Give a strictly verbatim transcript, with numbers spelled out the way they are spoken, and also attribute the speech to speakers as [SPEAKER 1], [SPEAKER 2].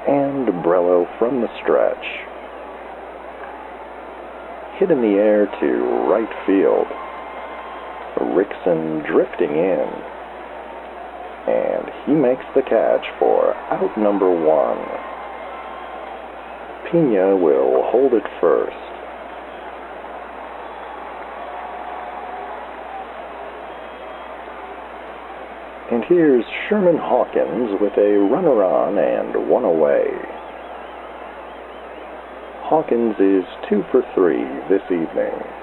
[SPEAKER 1] and Brello from the stretch. Hit in the air to right field. Rickson drifting in. And he makes the catch for out number one. Pena will hold it first. And here's Sherman Hawkins with a runner on and one away. Hawkins is two for three this evening.